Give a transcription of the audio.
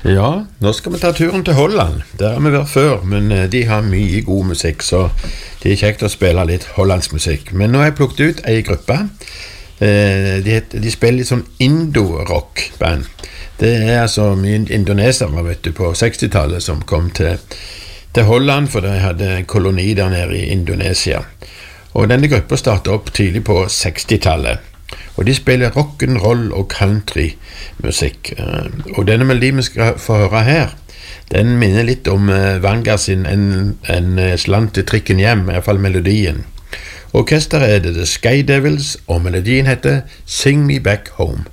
Ja, nå skal vi ta turen til Holland. Der har vi vært før, men de har mye god musikk, så det er kjekt å spille litt hollandsk musikk. Men nå har jeg plukket ut en gruppe. De spiller litt sånn Indo-rock-band. Det er altså mye indonesere, vet du, på 60-tallet som kom til Holland, for de hadde en koloni der nede i Indonesia. Og denne gruppa startet opp tidlig på 60-tallet. Og de spiller rock'n'roll og country-musikk. Og denne melodien vi skal få høre her, den minner litt om Vanga sin en slant til trikken hjem, i hvert fall melodien. Orkesteret er The Sky Devils, og melodien heter Sing Me Back Home.